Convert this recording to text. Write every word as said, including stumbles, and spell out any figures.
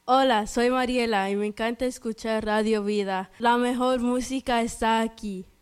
Hola, soy Mariela y me encanta escuchar Radio Vida. La mejor música está aquí.